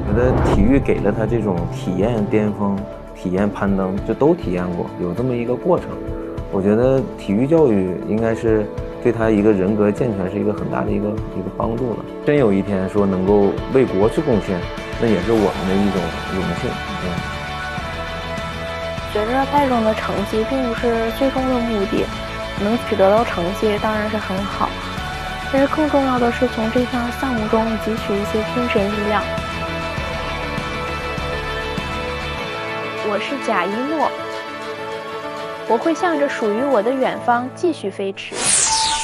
觉得体育给了他这种体验巅峰、体验攀登，就都体验过，有这么一个过程。我觉得体育教育应该是对他一个人格健全是一个很大的一个帮助了。真有一天说能够为国去贡献，那也是我们的一种荣幸。 觉着赛中的成绩并不是最终的目的，能取得到成绩当然是很好，但是更重要的是从这项项目中汲取一些精神力量。我是贾一诺，我会向着属于我的远方继续飞驰。